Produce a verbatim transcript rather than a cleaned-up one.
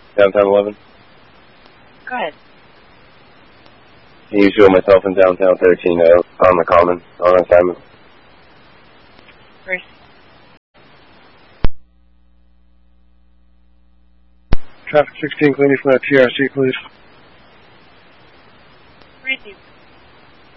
downtown eleven. Go ahead. Can you show myself in downtown thirteen uh, on the common on assignment? First. Traffic sixteen, cleaning from that T R C, please.